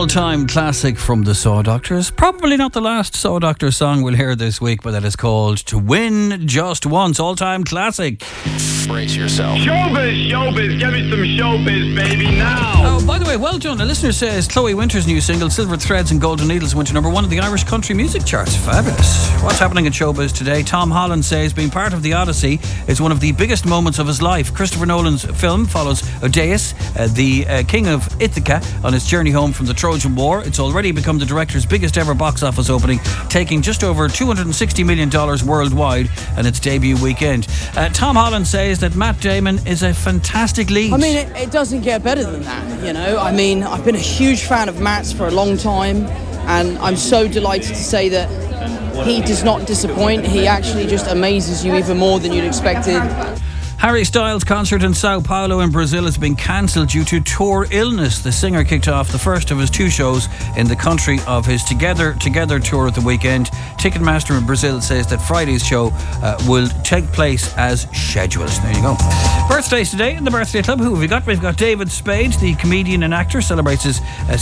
all-time classic from the Saw Doctors. Probably not the last Saw Doctor song we'll hear this week, but that is called To Win Just Once. All-time classic. Brace yourself. Showbiz, give me some showbiz, baby, now. Oh, by the way, well done. A listener says Chloe Winter's new single, Silver Threads and Golden Needles, went to number 1 of the Irish country music charts. Fabulous. What's happening in showbiz today? Tom Holland says being part of the Odyssey is one of the biggest moments of his life. Christopher Nolan's film follows Odeus, the king of Ithaca, on his journey home from the Trojan War. It's already become the director's biggest ever box office opening, taking just over $260 million worldwide on its debut weekend. Tom Holland says that Matt Damon is a fantastic lead. I mean, it doesn't get better than that, you know. I mean, I've been a huge fan of Matt's for a long time, and I'm so delighted to say that he does not disappoint. He actually just amazes you even more than you'd expected. Harry Styles' concert in Sao Paulo in Brazil has been cancelled due to tour illness. The singer kicked off the first of his 2 shows in the country of his Together tour at the weekend. Ticketmaster in Brazil says that Friday's show will take place as scheduled. There you go. Birthdays today in the Birthday Club. Who have we got? We've got David Spade, the comedian and actor, celebrates his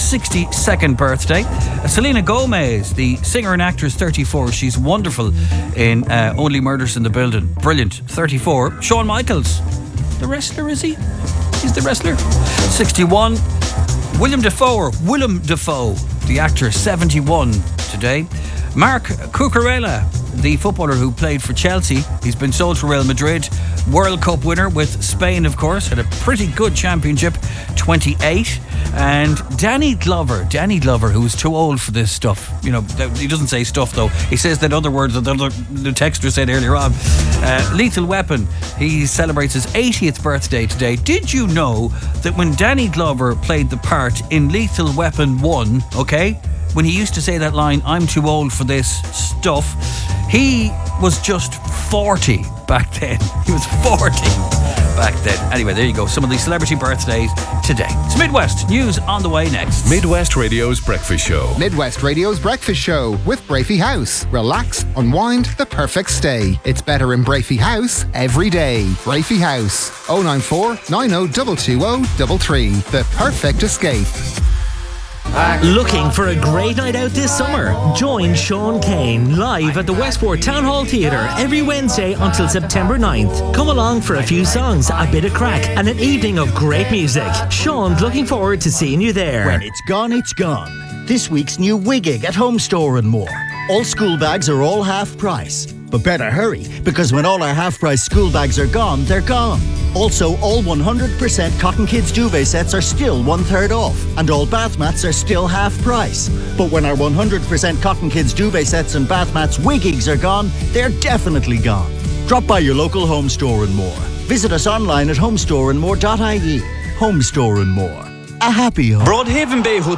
62nd birthday. Selena Gomez, the singer and actress, 34. She's wonderful in Only Murders in the Building. Brilliant. 34. Shawn Michaels, the wrestler, is he? He's the wrestler. 61. Willem Dafoe, the actor, 71 today. Marc Cucurella, the footballer who played for Chelsea. He's been sold to Real Madrid. World Cup winner with Spain, of course. Had a pretty good championship, 28. And Danny Glover, who's too old for this stuff. You know, he doesn't say stuff, though. He says that other words that the texter said earlier on. Lethal Weapon, he celebrates his 80th birthday today. Did you know that when Danny Glover played the part in Lethal Weapon 1, okay, when he used to say that line, I'm too old for this stuff, he was just 40 back then. He was 40 back then. Anyway, there you go. Some of the celebrity birthdays today. It's Midwest News on the way next. Midwest Radio's Breakfast Show. Midwest Radio's Breakfast Show with Brafey House. Relax, unwind, the perfect stay. It's better in Brafey House every day. Brafey House. 094 90 220 The perfect escape. Looking for a great night out this summer? Join Sean Kane live at the Westport Town Hall Theatre every Wednesday until September 9th. Come along for a few songs, a bit of crack, and an evening of great music. Sean's looking forward to seeing you there. When it's gone, it's gone. This week's new Wiggig at Home Store and More. All school bags are all half price. But better hurry, because when all our half-price school bags are gone, they're gone. Also, all 100% Cotton Kids duvet sets are still 1/3 off, and all bath mats are still half price. But when our 100% Cotton Kids duvet sets and bath mats Wiggigs are gone, they're definitely gone. Drop by your local Home Store and More. Visit us online at homestoreandmore.ie. Home Store and More. A happy home. Broadhaven Bay Hotel